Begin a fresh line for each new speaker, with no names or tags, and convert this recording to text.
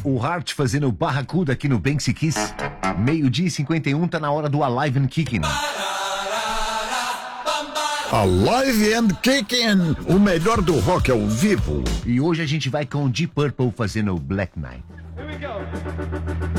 O Heart fazendo barracuda aqui no Banksy Kiss. 12h51, tá na hora do Alive and Kicking.
Alive and Kicking, o melhor do rock ao vivo.
E hoje a gente vai com Deep Purple fazendo Black Knight.